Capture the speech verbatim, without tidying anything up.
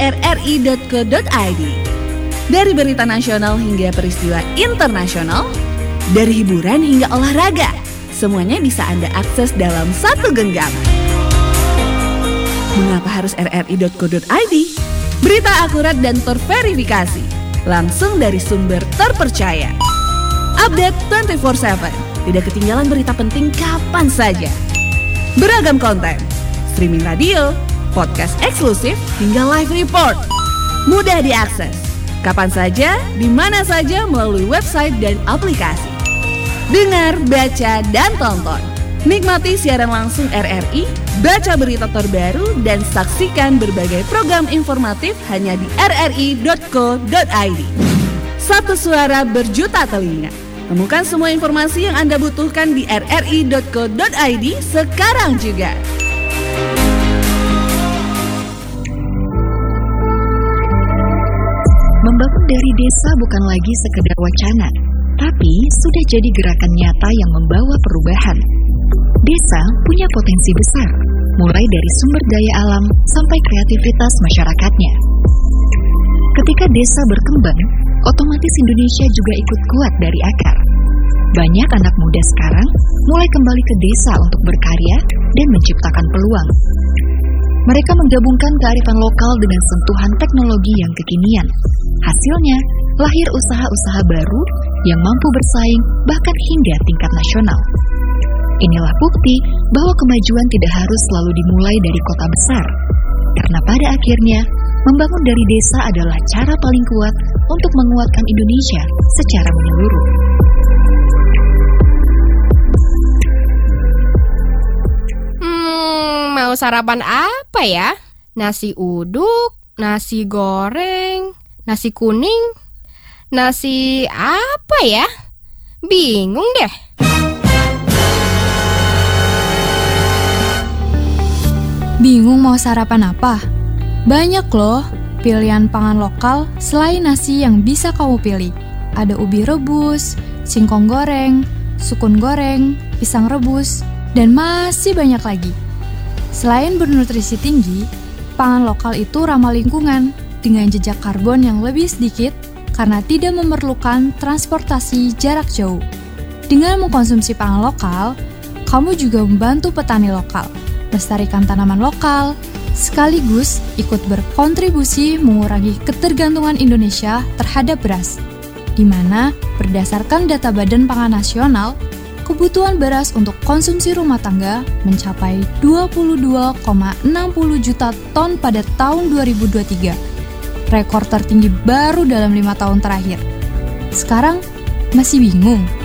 r r i dot co dot i d. Dari berita nasional hingga peristiwa internasional, dari hiburan hingga olahraga, semuanya bisa Anda akses dalam satu genggaman. Mengapa harus r r i dot co dot i d? Berita akurat dan terverifikasi, langsung dari sumber terpercaya. Update dua puluh empat tujuh, tidak ketinggalan berita penting kapan saja. Beragam konten, streaming radio, podcast eksklusif, hingga live report. Mudah diakses, kapan saja, di mana saja melalui website dan aplikasi. Dengar, baca, dan tonton. Nikmati siaran langsung R R I, baca berita terbaru, dan saksikan berbagai program informatif hanya di r r i dot co dot i d. Satu suara berjuta telinga. Temukan semua informasi yang Anda butuhkan di r r i dot co dot i d sekarang juga. Membangun dari desa bukan lagi sekedar wacana, tapi sudah jadi gerakan nyata yang membawa perubahan. Desa punya potensi besar, mulai dari sumber daya alam sampai kreativitas masyarakatnya. Ketika desa berkembang, otomatis Indonesia juga ikut kuat dari akar. Banyak anak muda sekarang mulai kembali ke desa untuk berkarya dan menciptakan peluang. Mereka menggabungkan kearifan lokal dengan sentuhan teknologi yang kekinian. Hasilnya, lahir usaha-usaha baru yang mampu bersaing bahkan hingga tingkat nasional. Inilah bukti bahwa kemajuan tidak harus selalu dimulai dari kota besar, karena pada akhirnya, membangun dari desa adalah cara paling kuat untuk menguatkan Indonesia secara menyeluruh. Hmm, mau sarapan apa ya? Nasi uduk, nasi goreng, nasi kuning, nasi apa ya? Bingung deh. Bingung mau sarapan apa? Banyak loh pilihan pangan lokal selain nasi yang bisa kamu pilih. Ada ubi rebus, singkong goreng, sukun goreng, pisang rebus, dan masih banyak lagi. Selain bernutrisi tinggi, pangan lokal itu ramah lingkungan dengan jejak karbon yang lebih sedikit karena tidak memerlukan transportasi jarak jauh. Dengan mengkonsumsi pangan lokal, kamu juga membantu petani lokal, melestarikan tanaman lokal, sekaligus ikut berkontribusi mengurangi ketergantungan Indonesia terhadap beras, di mana berdasarkan data Badan Pangan Nasional, kebutuhan beras untuk konsumsi rumah tangga mencapai dua puluh dua koma enam nol juta ton pada tahun dua ribu dua puluh tiga, rekor tertinggi baru dalam lima tahun terakhir. Sekarang masih bingung?